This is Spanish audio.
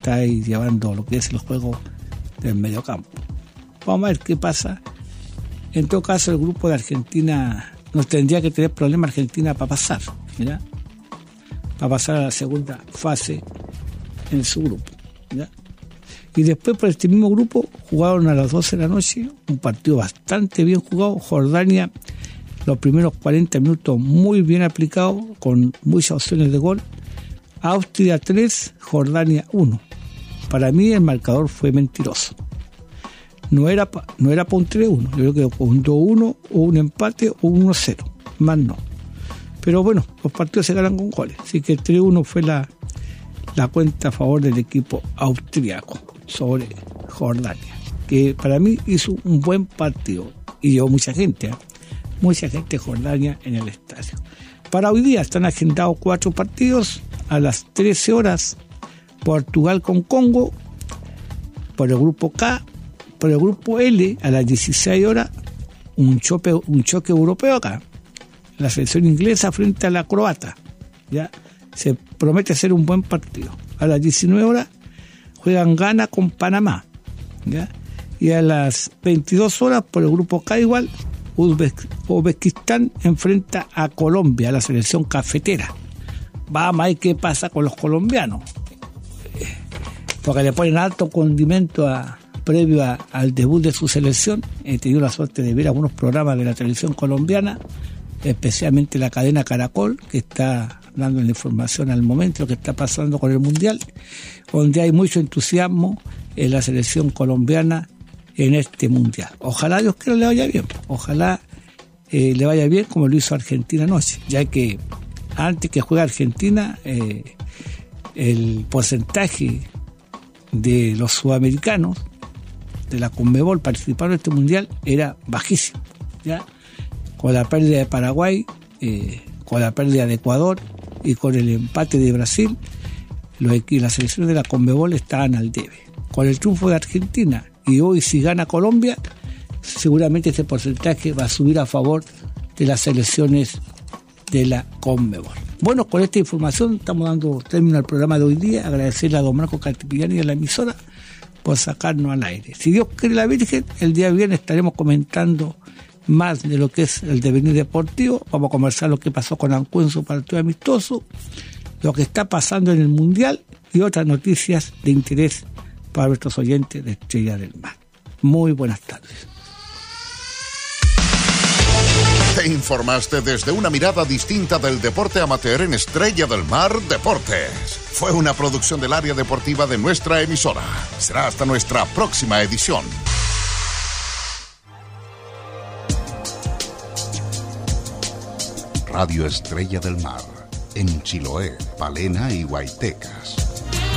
está ahí llevando lo que es el juego del mediocampo. Vamos a ver qué pasa. En todo caso, el grupo de Argentina no tendría que tener problema Argentina para pasar, ¿ya? Para pasar a la segunda fase en su grupo, ¿ya? Y después por este mismo grupo jugaron a las 12 de la noche un partido bastante bien jugado. Jordania, los primeros 40 minutos muy bien aplicados, con muchas opciones de gol. Austria 3, Jordania 1. Para mí el marcador fue mentiroso. No era para un 3-1, yo creo que fue un 2-1 o un empate o un 1-0, más no. Pero bueno, los partidos se ganan con goles, así que el 3-1 fue la cuenta a favor del equipo austriaco sobre Jordania, que para mí hizo un buen partido y llevó mucha gente de Jordania en el estadio. Para hoy día están agendados 4 partidos. A las 13 horas, Portugal con Congo, por el grupo K. Por el grupo L, a las 16 horas, un choque europeo acá. La selección inglesa frente a la croata. ¿Ya? Se promete ser un buen partido. A las 19 horas juegan Ghana con Panamá. ¿Ya? Y a las 22 horas, por el grupo K igual, Uzbekistán enfrenta a Colombia, la selección cafetera. Vamos a ver qué pasa con los colombianos. Porque le ponen alto condimento previo al debut de su selección. He tenido la suerte de ver algunos programas de la televisión colombiana, especialmente la cadena Caracol, que está dando la información al momento de lo que está pasando con el Mundial, donde hay mucho entusiasmo en la selección colombiana en este Mundial. Ojalá Dios quiera le vaya bien, ojalá le vaya bien como lo hizo Argentina anoche, ya que antes que juegue Argentina, el porcentaje de los sudamericanos de la Conmebol participaron en este Mundial era bajísimo, ¿ya? Con la pérdida de Paraguay, con la pérdida de Ecuador y con el empate de Brasil, las selecciones de la Conmebol estaban al debe. Con el triunfo de Argentina y hoy si gana Colombia, seguramente este porcentaje va a subir a favor de las selecciones de la Conmebol. Bueno, con esta información estamos dando término al programa de hoy día. Agradecerle a don Marco Cantipillani y a la emisora por sacarnos al aire. Si Dios quiere la Virgen, el día viernes estaremos comentando más de lo que es el devenir deportivo. Vamos a conversar lo que pasó con Ancud en su partido amistoso, lo que está pasando en el Mundial y otras noticias de interés para nuestros oyentes de Estrella del Mar. Muy buenas tardes. Te informaste desde una mirada distinta del deporte amateur en Estrella del Mar Deportes. Fue una producción del área deportiva de nuestra emisora. Será hasta nuestra próxima edición. Radio Estrella del Mar, en Chiloé, Palena y Huaytecas.